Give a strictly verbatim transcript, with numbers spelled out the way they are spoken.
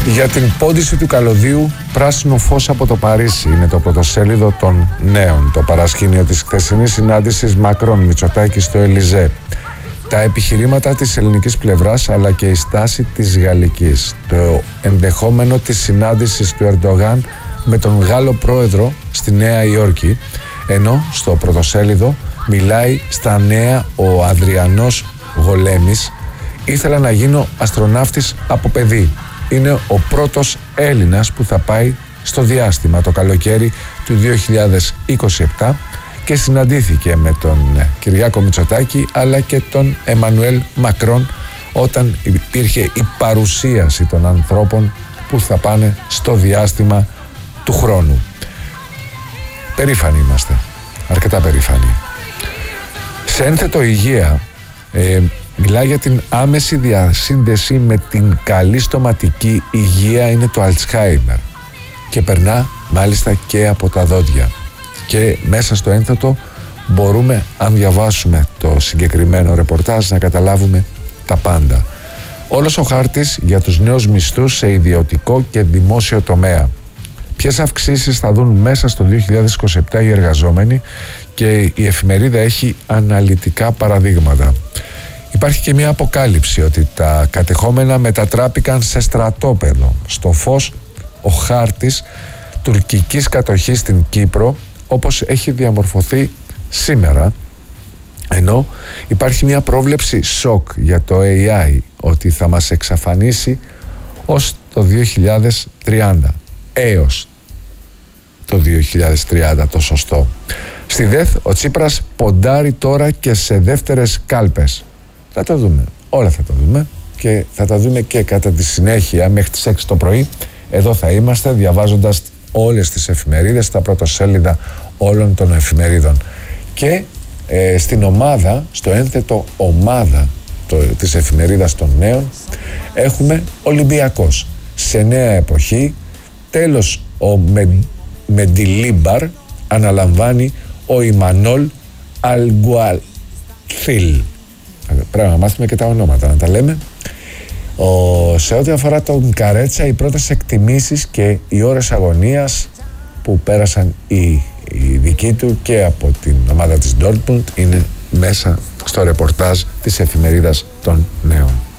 Για την πόντιση του καλωδίου, πράσινο φως από το Παρίσι είναι το πρωτοσέλιδο των νέων. Το παρασκήνιο της χθεσινής συνάντησης Μακρόν Μητσοτάκη στο Ελιζέ. Τα επιχειρήματα της ελληνικής πλευράς αλλά και η στάση της γαλλικής. Το ενδεχόμενο της συνάντησης του Ερντογάν με τον Γάλλο πρόεδρο στη Νέα Υόρκη. Ενώ στο πρωτοσέλιδο μιλάει στα νέα ο Αδριανός Γολέμης. Ήθελα να γίνω αστροναύτης από παιδί. Είναι ο πρώτος Έλληνας που θα πάει στο διάστημα το καλοκαίρι του δύο χιλιάδες είκοσι επτά και συναντήθηκε με τον Κυριάκο Μητσοτάκη αλλά και τον Εμμανουέλ Μακρόν όταν υπήρχε η παρουσίαση των ανθρώπων που θα πάνε στο διάστημα του χρόνου. Περήφανοι είμαστε, αρκετά περήφανοι. Σε ένθετο υγεία ε, μιλάει για την άμεση διασύνδεση με την καλή στοματική υγεία είναι το Αλτσχάιμερ και περνά μάλιστα και από τα δόντια. Και μέσα στο ένθετο μπορούμε, αν διαβάσουμε το συγκεκριμένο ρεπορτάζ, να καταλάβουμε τα πάντα. Όλος ο χάρτης για τους νέους μισθούς σε ιδιωτικό και δημόσιο τομέα. Ποιες αυξήσεις θα δουν μέσα στο δύο χιλιάδες είκοσι επτά οι εργαζόμενοι, και η εφημερίδα έχει αναλυτικά παραδείγματα. Υπάρχει και μια αποκάλυψη ότι τα κατεχόμενα μετατράπηκαν σε στρατόπεδο. Στο φως ο χάρτης τουρκικής κατοχής στην Κύπρο όπως έχει διαμορφωθεί σήμερα, ενώ υπάρχει μια πρόβλεψη σοκ για το έι άι ότι θα μας εξαφανίσει ως το δύο χιλιάδες τριάντα, έως το δύο χιλιάδες τριάντα το σωστό. Στη ΔΕΘ ο Τσίπρας ποντάρει τώρα και σε δεύτερες κάλπες. Θα το δούμε, όλα θα τα δούμε και θα τα δούμε και κατά τη συνέχεια μέχρι τις έξι το πρωί. Εδώ θα είμαστε διαβάζοντας όλες τις εφημερίδες, τα πρωτοσέλιδα όλων των εφημερίδων. Και ε, στην ομάδα, στο ένθετο ομάδα το, της εφημερίδας των νέων, έχουμε Ολυμπιακός. Σε νέα εποχή, τέλος ο Με, Μεντιλίμπαρ, αναλαμβάνει ο Ιμανόλ Αλγκουαλθίλ. Πρέπει να μάθουμε και τα ονόματα, να τα λέμε. Ο, σε ό,τι αφορά τον Καρέτσα, οι πρώτες εκτιμήσεις και οι ώρες αγωνίας που πέρασαν οι, οι δικοί του και από την ομάδα της Ντόρτμουντ είναι μέσα στο ρεπορτάζ της εφημερίδας των νέων.